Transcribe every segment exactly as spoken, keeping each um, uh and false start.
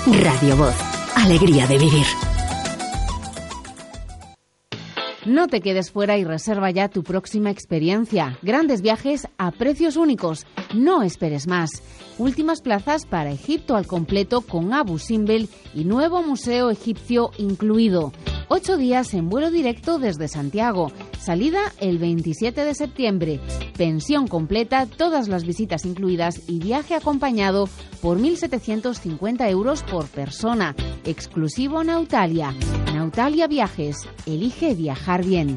Radio Voz. Alegría de vivir. No te quedes fuera y reserva ya tu próxima experiencia. Grandes viajes a precios únicos. No esperes más. Últimas plazas para Egipto al completo con Abu Simbel y nuevo museo egipcio incluido. Ocho días en vuelo directo desde Santiago. Salida el veintisiete de septiembre. Pensión completa, todas las visitas incluidas y viaje acompañado por mil setecientos cincuenta euros por persona. Exclusivo Nautalia. Nautalia Viajes. Elige viajar bien.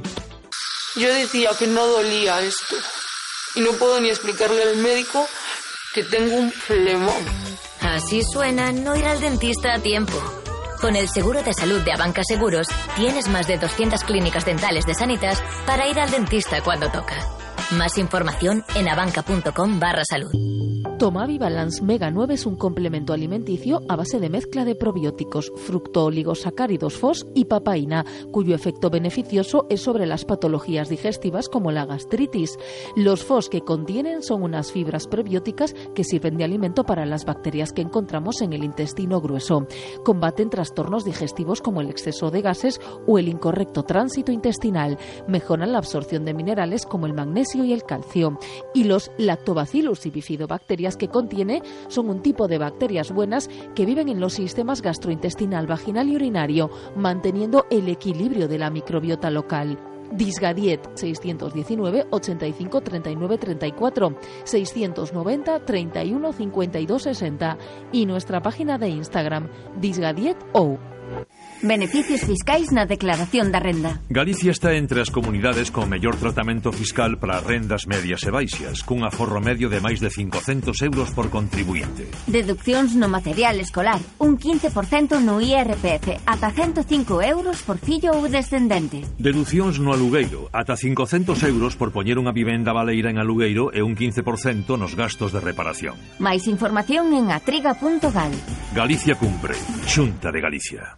Yo decía que no dolía esto. Y no puedo ni explicarle al médico que tengo un flemón. Así suena no ir al dentista a tiempo. Con el seguro de salud de Abanca Seguros, tienes más de doscientas clínicas dentales de Sanitas para ir al dentista cuando toca. Más información en abanca.com barra salud. Tomavi Balance Mega nueve es un complemento alimenticio a base de mezcla de probióticos, fructooligosacáridos F O S y papaína, cuyo efecto beneficioso es sobre las patologías digestivas como la gastritis. Los F O S que contienen son unas fibras prebióticas que sirven de alimento para las bacterias que encontramos en el intestino grueso. Combaten trastornos digestivos como el exceso de gases o el incorrecto tránsito intestinal. Mejoran la absorción de minerales como el magnesio y el calcio. Y los lactobacillus y bifidobacterias que contiene son un tipo de bacterias buenas que viven en los sistemas gastrointestinal, vaginal y urinario, manteniendo el equilibrio de la microbiota local. Disgadiet seiscientos diecinueve ochenta y cinco treinta y nueve treinta y cuatro, seiscientos noventa treinta y uno cincuenta y dos sesenta y nuestra página de Instagram Disgadiet O. Beneficios fiscais na declaración da renda. Galicia está entre as comunidades con mellor tratamento fiscal para rendas medias e baixas, cun aforro medio de máis de cincocentos euros por contribuinte. Deduccións no material escolar, un quince por cento no I R P F, ata ciento cinco euros por fillo ou descendente. Deducións no alugueiro, ata cincocentos euros por poñer unha vivenda baleira en alugueiro e un quince por cento nos gastos de reparación. Máis información en atriga punto gal. Galicia cumpre. Xunta de Galicia.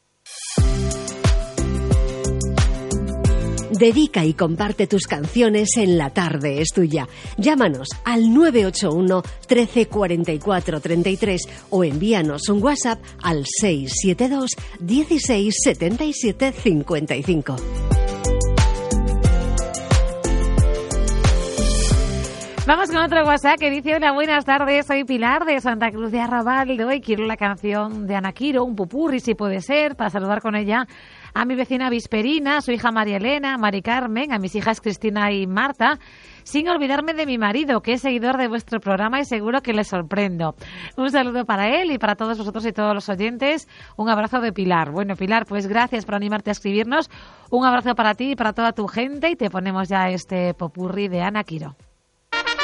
Dedica y comparte tus canciones en La Tarde es Tuya. Llámanos al nueve ocho uno trece cuarenta y cuatro treinta y tres o envíanos un WhatsApp al seis siete dos dieciséis setenta y siete cincuenta y cinco. Vamos con otro WhatsApp que dice: hola, buenas tardes, soy Pilar de Santa Cruz de Arrabaldo y quiero la canción de Ana Quiro, un popurrí si puede ser, para saludar con ella a mi vecina Visperina, a su hija María Elena, a Mari Carmen, a mis hijas Cristina y Marta, sin olvidarme de mi marido, que es seguidor de vuestro programa y seguro que les sorprendo. Un saludo para él y para todos vosotros y todos los oyentes. Un abrazo de Pilar. Bueno, Pilar, pues gracias por animarte a escribirnos. Un abrazo para ti y para toda tu gente y te ponemos ya este popurrí de Ana Quiro.